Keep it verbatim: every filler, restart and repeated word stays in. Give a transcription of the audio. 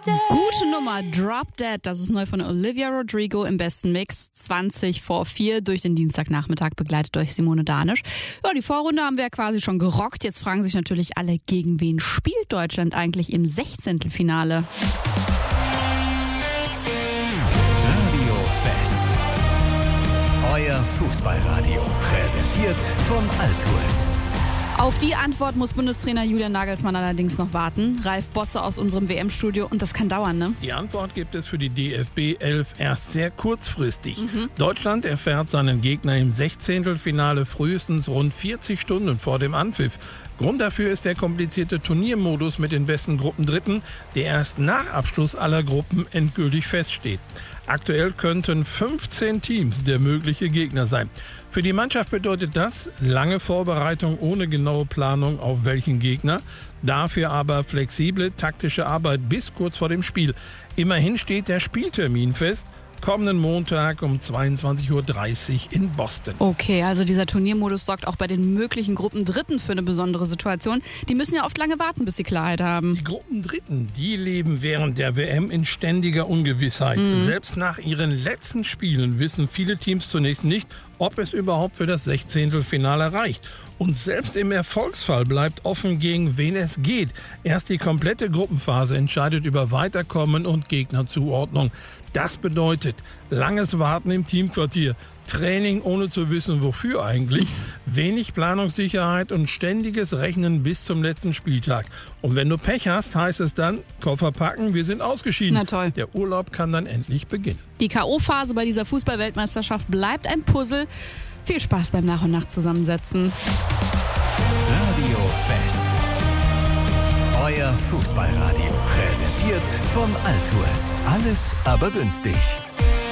Gute Nummer, Drop Dead, das ist neu von Olivia Rodrigo im besten Mix, zwanzig vor vier durch den Dienstagnachmittag, begleitet durch Simone Danisch. Ja, die Vorrunde haben wir ja quasi schon gerockt. Jetzt fragen sich natürlich alle, gegen wen spielt Deutschland eigentlich im Sechzehntelfinale? Radio Fest. Euer Fußballradio. Präsentiert von Altours. Auf die Antwort muss Bundestrainer Julian Nagelsmann allerdings noch warten. Ralf Bosse aus unserem W M-Studio, und das kann dauern, ne? Die Antwort gibt es für die D F B elf erst sehr kurzfristig. Mhm. Deutschland erfährt seinen Gegner im Sechzehntelfinale frühestens rund vierzig Stunden vor dem Anpfiff. Grund dafür ist der komplizierte Turniermodus mit den besten Gruppendritten, der erst nach Abschluss aller Gruppen endgültig feststeht. Aktuell könnten fünfzehn Teams der mögliche Gegner sein. Für die Mannschaft bedeutet das lange Vorbereitung ohne genaue Planung auf welchen Gegner, dafür aber flexible taktische Arbeit bis kurz vor dem Spiel. Immerhin steht der Spieltermin fest, kommenden Montag um zweiundzwanzig Uhr dreißig in Boston. Okay, also dieser Turniermodus sorgt auch bei den möglichen Gruppendritten für eine besondere Situation. Die müssen ja oft lange warten, bis sie Klarheit haben. Die Gruppendritten, die leben während der W M in ständiger Ungewissheit. Mhm. Selbst nach ihren letzten Spielen wissen viele Teams zunächst nicht, ob es überhaupt für das Sechzehntelfinale reicht. Und selbst im Erfolgsfall bleibt offen, gegen wen es geht. Erst die komplette Gruppenphase entscheidet über Weiterkommen und Gegnerzuordnung. Das bedeutet langes Warten im Teamquartier, Training ohne zu wissen, wofür eigentlich, wenig Planungssicherheit und ständiges Rechnen bis zum letzten Spieltag. Und wenn du Pech hast, heißt es dann, Koffer packen, wir sind ausgeschieden. Na toll. Der Urlaub kann dann endlich beginnen. Die K O-Phase bei dieser Fußball-Weltmeisterschaft bleibt ein Puzzle. Viel Spaß beim Nach und Nach zusammensetzen. Radio Fest. Euer Fußballradio. Präsentiert von Altours. Alles aber günstig.